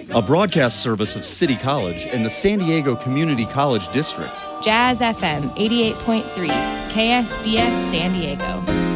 a broadcast service of City College and the San Diego Community College District. Jazz FM 88.3, KSDS San Diego.